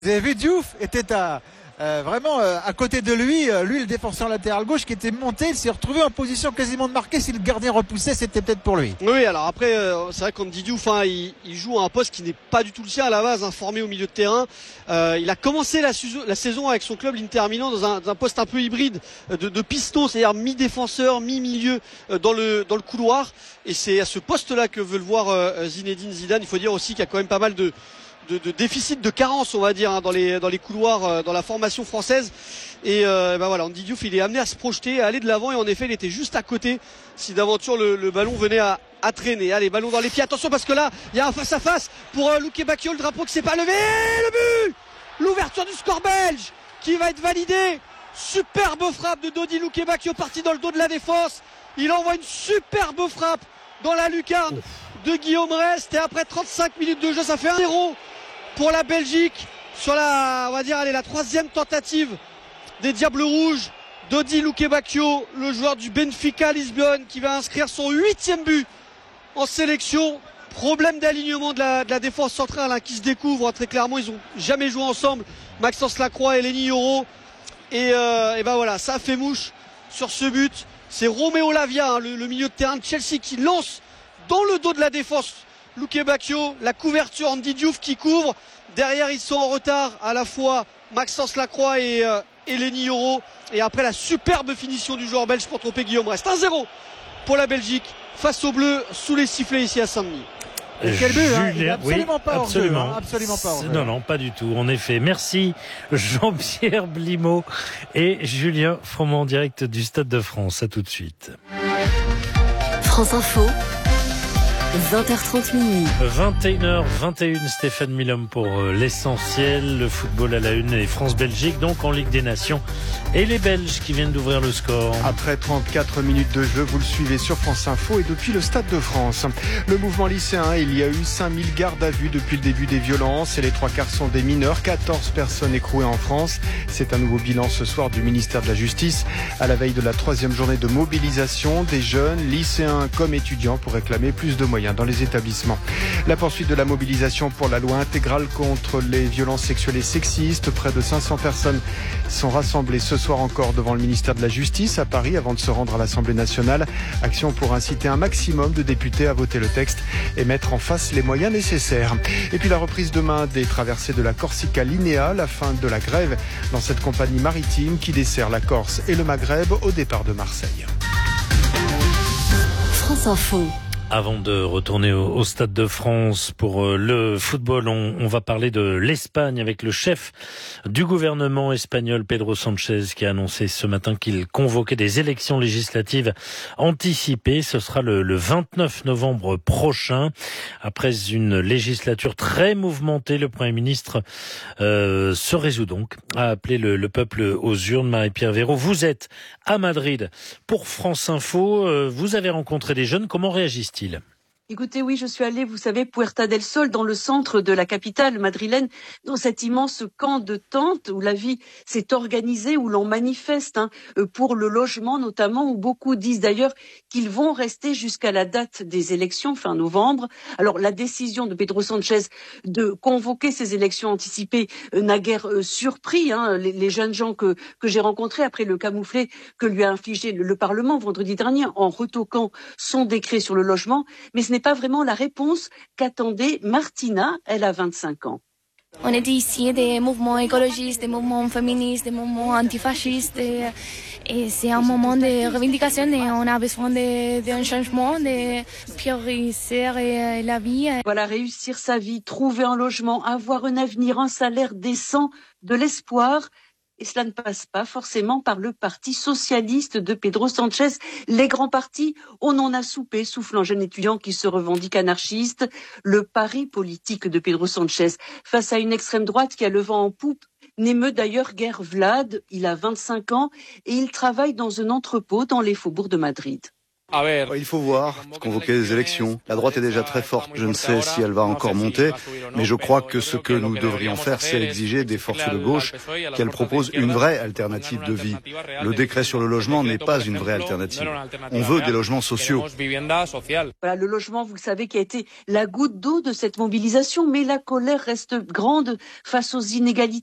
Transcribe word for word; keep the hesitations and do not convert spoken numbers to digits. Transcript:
Vous avez vu, Diouf était à, euh, vraiment euh, à côté de lui, euh, lui le défenseur latéral gauche qui était monté, il s'est retrouvé en position quasiment de marquer. Si le gardien repoussait, c'était peut-être pour lui. Oui, alors après, euh, c'est vrai qu'on dit Diouf, hein, il, il joue à un poste qui n'est pas du tout le sien à la base, hein, formé au milieu de terrain. Euh, il a commencé la, la saison avec son club l'Inter Milan dans un, dans un poste un peu hybride de, de piston, c'est-à-dire mi-défenseur, mi-milieu euh, dans le dans le couloir. Et c'est à ce poste-là que veut le voir euh, Zinedine Zidane. Il faut dire aussi qu'il y a quand même pas mal de De, de déficit de carence, on va dire, hein, dans les dans les couloirs, euh, dans la formation française. Et euh, ben voilà, Andy Diouf, il est amené à se projeter, à aller de l'avant, et en effet, il était juste à côté si d'aventure le, le ballon venait à, à traîner. Allez, ballon dans les pieds. Attention parce que là, il y a un face à face pour euh, Luque Bacchio, le drapeau qui s'est pas levé. Le but, l'ouverture du score belge qui va être validée. Superbe frappe de Dodi Luque Bacchio, parti dans le dos de la défense. Il envoie une superbe frappe dans la lucarne de Guillaume Rest, et après trente-cinq minutes de jeu, ça fait un zéro pour la Belgique sur la, on va dire, allez, la troisième tentative des Diables Rouges. Dodi Luque Bacchio, le joueur du Benfica Lisbonne, qui va inscrire son huitième but en sélection. Problème d'alignement de la, de la défense centrale, hein, qui se découvre, hein, très clairement. Ils ont jamais joué ensemble, Maxence Lacroix et Lenny Yoro. Et, euh, et ben voilà, ça fait mouche sur ce but. C'est Romeo Lavia, hein, le, le milieu de terrain de Chelsea, qui lance dans le dos de la défense Luque Bacchio, la couverture, Andy Diouf qui couvre. Derrière, ils sont en retard, à la fois Maxence Lacroix et, euh, et Lenny Yoro. Et après, la superbe finition du joueur belge pour tromper Guillaume Rest. un zéro pour la Belgique face aux Bleus, sous les sifflets ici à Saint-Denis. Et quel but, hein, il est absolument oui, pas hors absolument. jeu, hein, absolument pas hors jeu. Non, non, pas du tout, en effet. Merci Jean-Pierre Blimaud et Julien Froment en direct du Stade de France. À tout de suite. France Info, vingt heures trente minuit. vingt et une heures vingt et une, Stéphane Milhomme pour l'essentiel. Le football à la une et France-Belgique, donc en Ligue des Nations. Et les Belges qui viennent d'ouvrir le score. Après trente-quatre minutes de jeu, vous le suivez sur France Info et depuis le Stade de France. Le mouvement lycéen, il y a eu cinq mille gardes à vue depuis le début des violences et les trois quarts sont des mineurs. quatorze personnes écrouées en France. C'est un nouveau bilan ce soir du ministère de la Justice à la veille de la troisième journée de mobilisation des jeunes, lycéens comme étudiants, pour réclamer plus de moyens dans les établissements. La poursuite de la mobilisation pour la loi intégrale contre les violences sexuelles et sexistes. Près de cinq cents personnes sont rassemblées ce soir encore devant le ministère de la Justice à Paris avant de se rendre à l'Assemblée nationale. Action pour inciter un maximum de députés à voter le texte et mettre en face les moyens nécessaires. Et puis la reprise demain des traversées de la Corsica Linea, la fin de la grève dans cette compagnie maritime qui dessert la Corse et le Maghreb au départ de Marseille. France Info. Avant de retourner au, au Stade de France pour euh, le football, on, on va parler de l'Espagne avec le chef du gouvernement espagnol, Pedro Sánchez, qui a annoncé ce matin qu'il convoquait des élections législatives anticipées. Ce sera le, le vingt-neuf novembre prochain. Après une législature très mouvementée, le Premier ministre euh, se résout donc à appeler le, le peuple aux urnes. Marie-Pierre Véraud, vous êtes à Madrid pour France Info. Euh, vous avez rencontré des jeunes. Comment réagissent-ils ? Écoutez, oui, je suis allée, vous savez, Puerta del Sol, dans le centre de la capitale madrilène, dans cet immense camp de tentes où la vie s'est organisée, où l'on manifeste hein, pour le logement notamment, où beaucoup disent d'ailleurs qu'ils vont rester jusqu'à la date des élections, fin novembre. Alors, la décision de Pedro Sánchez de convoquer ces élections anticipées euh, n'a guère euh, surpris hein, les, les jeunes gens que, que j'ai rencontrés après le camouflet que lui a infligé le, le Parlement vendredi dernier en retoquant son décret sur le logement. Mais ce n'est pas vraiment la réponse qu'attendait Martina, elle a vingt-cinq ans. On est ici des mouvements écologistes, des mouvements féministes, des mouvements antifascistes et, et c'est un moment de revendication et on a besoin d'un changement, de prioriser la vie. Voilà, réussir sa vie, trouver un logement, avoir un avenir, un salaire décent, de l'espoir. Et cela ne passe pas forcément par le parti socialiste de Pedro Sánchez. Les grands partis, on en a soupé, souffle un jeune étudiant qui se revendique anarchiste. Le pari politique de Pedro Sánchez face à une extrême droite qui a le vent en poupe n'émeut d'ailleurs guère Vlad. Il a vingt-cinq ans et il travaille dans un entrepôt dans les faubourgs de Madrid. Il faut voir, convoquer des élections. La droite est déjà très forte. Je ne sais si elle va encore monter, mais je crois que ce que nous devrions faire, c'est exiger des forces de gauche qu'elles proposent une vraie alternative de vie. Le décret sur le logement n'est pas une vraie alternative. On veut des logements sociaux. Voilà, le logement, vous le savez, qui a été la goutte d'eau de cette mobilisation, mais la colère reste grande face aux inégalités.